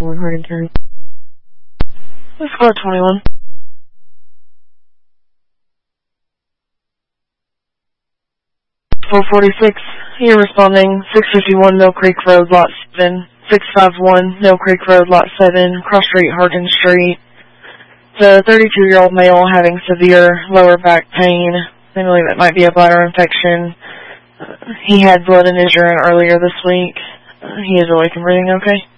One hard turn. Let's go at 21. .46, you're responding 651 Mill Creek Road, Lot 7, 651 Mill Creek Road, Lot 7, Cross Street, Harden Street. The 32-year-old male having severe lower back pain. They believe it might be a bladder infection. He had blood in his urine earlier this week. He is awake and breathing okay.